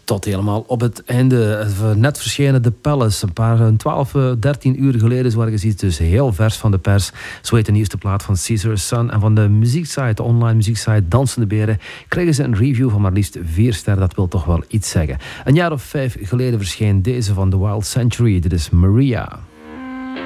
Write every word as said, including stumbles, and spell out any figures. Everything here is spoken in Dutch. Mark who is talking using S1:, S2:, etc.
S1: Tot helemaal op het einde. Net verschenen The Palace. Een paar twaalf, dertien uur geleden, zo ergens iets. Dus heel vers van de pers. Zo heet de nieuwste plaat van Caesar Sun. En van de muzieksite, de online muzieksite Dansende Beren, kregen ze een review van maar liefst vier sterren. Dat wil toch wel iets zeggen. Een jaar of vijf geleden verscheen deze van The Wild Century. Dit is Maria.